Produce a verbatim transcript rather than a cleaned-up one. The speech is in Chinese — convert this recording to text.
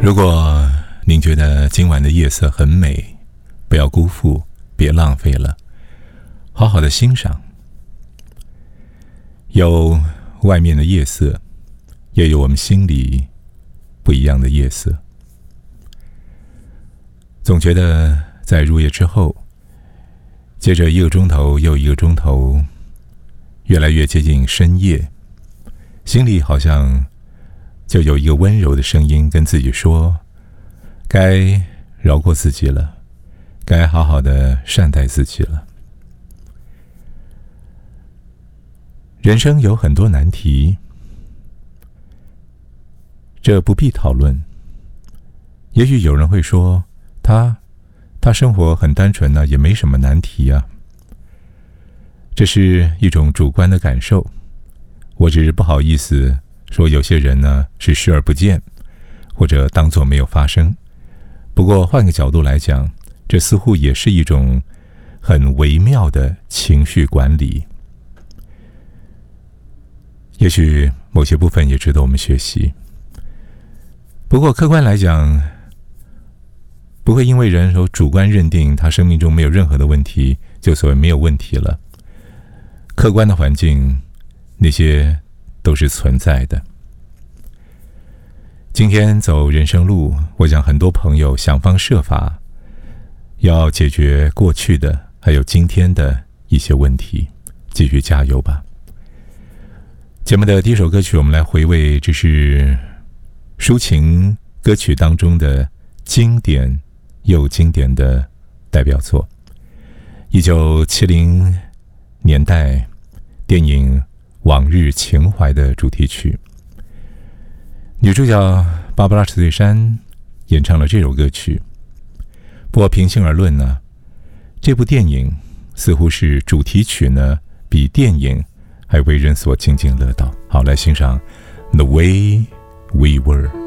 如果您觉得今晚的夜色很美，不要辜负，别浪费了，好好的欣赏。有外面的夜色，也有我们心里不一样的夜色。总觉得在入夜之后，接着一个钟头又一个钟头，越来越接近深夜，心里好像就有一个温柔的声音跟自己说，该饶过自己了，该好好的善待自己了。人生有很多难题，这不必讨论。也许有人会说，他他生活很单纯呢、啊，也没什么难题啊。这是一种主观的感受，我只是不好意思说有些人呢是视而不见，或者当作没有发生。不过换个角度来讲，这似乎也是一种很微妙的情绪管理。也许某些部分也值得我们学习。不过客观来讲，不会因为人说主观认定他生命中没有任何的问题，就所谓没有问题了。客观的环境，那些都是存在的。今天走人生路，我想很多朋友想方设法要解决过去的还有今天的一些问题，继续加油吧。节目的第一首歌曲，我们来回味，这是抒情歌曲当中的经典又经典的代表作，一九七零年代电影《往日情怀》的主题曲。女主角芭芭拉·史翠珊演唱了这首歌曲。不过平心而论呢，这部电影似乎是主题曲呢比电影还为人所津津乐道。好，来欣赏《The Way We Were》。